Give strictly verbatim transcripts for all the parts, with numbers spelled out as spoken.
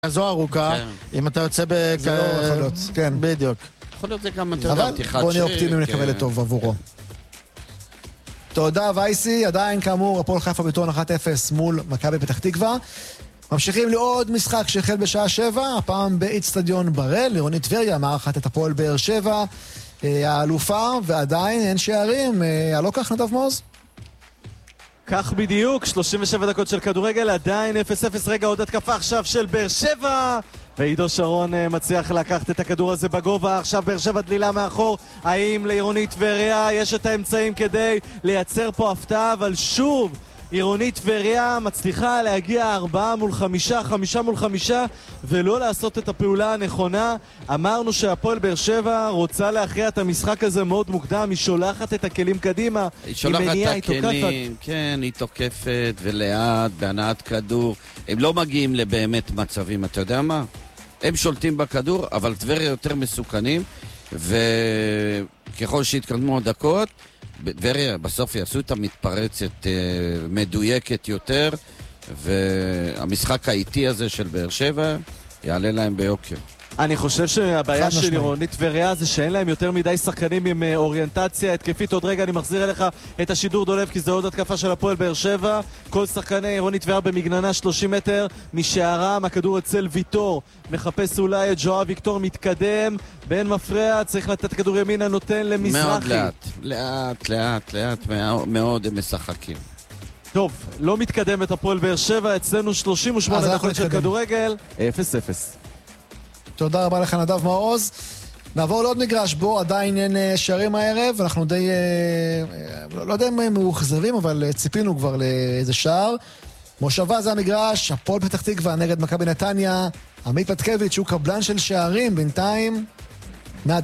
כזו ארוכה, אם אתה יוצא ב... זה לא יכול להיות, כן. בדיוק. יכול להיות זה גם, אתה יודע, פתיחת אבל בוא נהיה אופטימיים לקבל לטוב עבורו. תודה וייסי, עדיין כאמור, הפועל חיפה ביתרון אחת אפס מול מכבי פתח תקווה. ממשיכים לעוד משחק שהחל בשעה שבע, הפעם באצטדיון בראל, עירונית טבריה מארחת את הפועל באר שבע, האלופה, ועדיין אין שערים. הלא כך נדב מעוז? כך בדיוק, שלושים ושבע דקות של כדורגל, עדיין אפס אפס. רגע, עוד התקפה עכשיו של באר שבע, ועידו שרון מצליח לקחת את הכדור הזה בגובה. עכשיו באר שבע דלילה מאחור. האם לעירונית טבריה יש את האמצעים כדי לייצר פה הפתעה? אבל שוב עירונית טבריה מצליחה להגיע ארבעה מול חמישה, חמישה מול חמישה, ולא לעשות את הפעולה הנכונה. אמרנו שהפועל באר שבע רוצה להכריע את המשחק הזה מאוד מוקדם, היא שולחת את הכלים קדימה, היא שולחת את הכלים, כן, היא תוקפת ולאט, בהנעת כדור. הם לא מגיעים לבאמת מצבים, אתה יודע מה? הם שולטים בכדור, אבל טבריה יותר מסוכנים, וככל שהתקדמו הדקות, טבריה בסוף יעשו את המתפרצת אה, מדויקת יותר, והמשחק האיטי הזה של באר שבע יעלה להם ביוקר. אני חושב שהבעיה של עירונית טבריה זה שאין להם יותר מדי שחקנים עם אוריינטציה התקפית. עוד רגע אני מחזיר אליך את השידור דולב, כי זה עוד התקפה של הפועל באר שבע. כל שחקני עירונית טבריה במגננה שלושים מטר משערם, הכדור אצל ויטור, מחפש אולי את ג'ואב, ויקטור מתקדם בין מפרע, צריך לתת כדור ימינה, נותן למזרחי. מאוד לאט, לאט, לאט, לאט מאוד הם משחקים. טוב, לא מתקדם את הפועל באר שבע, אצלנו שלושים ושמונה דקות של כדורגל, אפס אפס. תודה רבה לך נדב מעוז. נעבור לעוד מגרש בו עדיין אין שערים הערב, אנחנו די, לא, לא יודע אם הם מאוכזבים, אבל ציפינו כבר לאיזה שער. מושבה זה המגרש, הפועל פתח תקווה נגד מכבי נתניה, עמית פתקביץ' הוא קבלן של שערים, בינתיים נדה.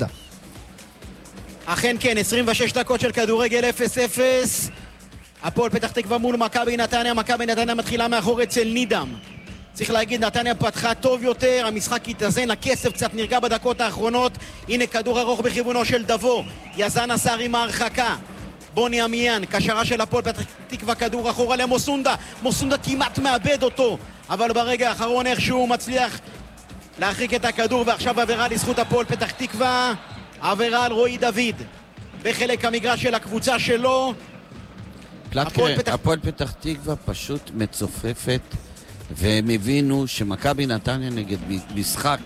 אכן כן, עשרים ושש דקות של כדורגל, אפס אפס. הפועל פתח תקווה מול מכבי נתניה, מכבי נתניה מתחילה מאחור אצל נידם. צריך להגיד, נתניה פתחה טוב יותר, המשחק התאזן, הכסף קצת נרגע בדקות האחרונות. הנה כדור ארוך בכיוונו של דבו, יזן הסער עם ההרחקה, בוני אמיאן, קשרה של הפועל פתח תקווה, כדור אחורה למוסונדה, מוסונדה כמעט מאבד אותו, אבל ברגע האחרון איכשהו מצליח להרחיק את הכדור, ועכשיו עבירה לזכות הפועל פתח תקווה, עבירה על רועי דוד בחלק המגרש של הקבוצה שלו. פלטקה, הפועל פתח תקווה פשוט מצופפת, והם הבינו שמכבי נתניה נגד משחק,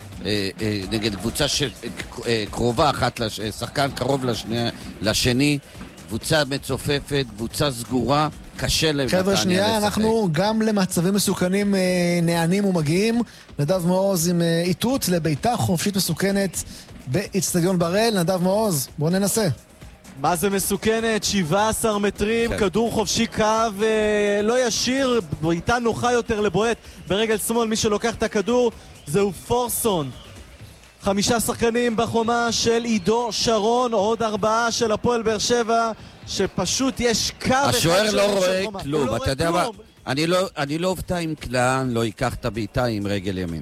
נגד קבוצה קרובה אחת, שחקן קרוב לשני, קבוצה מצופפת, קבוצה סגורה, קשה לנתניה לשחק. חבר'ה שנייה, אנחנו גם למצבים מסוכנים נענים ומגיעים. נדב מעוז עם איתות לביתה חופשית מסוכנת באצטדיון בראל. נדב מעוז, בואו ננסה. מה זה מסוכנת? שבעה עשר מטרים, כן. כדור חופשי קו, אה, לא ישיר, בעיטה נוחה יותר לבועט ברגל שמאל. מי שלוקח את הכדור זהו פורסון. חמישה שחקנים בחומה של עידו שרון, עוד ארבעה של הפועל באר שבע, שפשוט יש קו אחד. השוער לא רואה כלום, לא אתה יודע מה? אני לא, אני לא אופתע אם קלען לא ייקח את הבעיטה עם רגל ימין.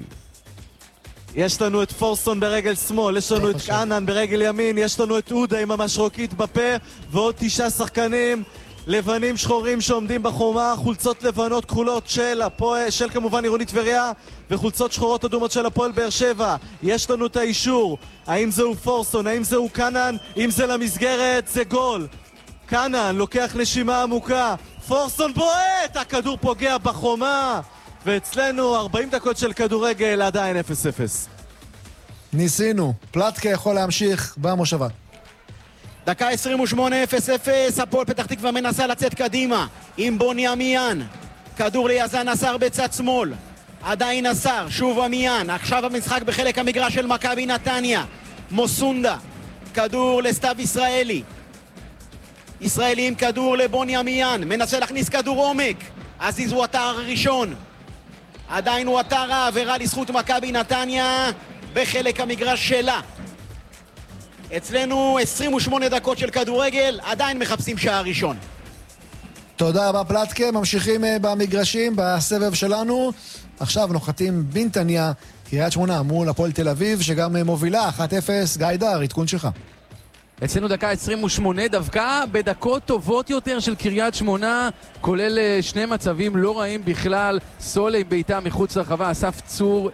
יש לנו את פורסון ברגל שמאל, יש לנו את קאנן ברגל ימין, יש לנו את אודה עם המשרוקית בפה, ועוד תשעה שחקנים לבנים שחורים שעומדים בחומה, חולצות לבנות כחולות של הפועל, של כמובן עירונית טבריה, וחולצות שחורות אדומות של הפועל באר שבע. יש לנו את האישור, האם זהו פורסון, האם זהו קאנן, אם זה למסגרת, זה גול. קאנן לוקח נשימה עמוקה, פורסון בועט, הכדור פוגע בחומה, ואצלנו ארבעים דקות של כדורגל, עדיין אפס אפס. ניסינו, פלטקה יכול להמשיך במושבה. דקה עשרים ושמונה, אפס אפס, הפועל פתח תקווה מנסה לצאת קדימה עם בוני אמיאן, כדור ליזן הסער בצד שמאל, עדיין הסער, שוב אמיאן, עכשיו המשחק בחלק המגרש של מכבי נתניה, מוסונדה, כדור לסתיו ישראלי, ישראלי עם כדור לבוני אמיאן, מנסה להכניס כדור עומק, עזיז הוא התאר הראשון, עדיין הוא התאר העבירה לזכות מכבי נתניה בחלק המגרש שלה. אצלנו עשרים ושמונה דקות של כדורגל, עדיין מחפשים שער ראשון. תודה רבה פלטקה, ממשיכים במגרשים בסבב שלנו. עכשיו נוחתים בנתניה, קריית שמונה מול הפועל תל אביב, שגם מובילה אחת אפס. גיא דר, עדכון שלך. אצלנו דקה עשרים ושמונה, דווקא בדקות טובות יותר של קריית שמונה, כולל שני מצבים לא רעים בכלל. סולה עם ביתה מחוץ לרחבה, אסף צור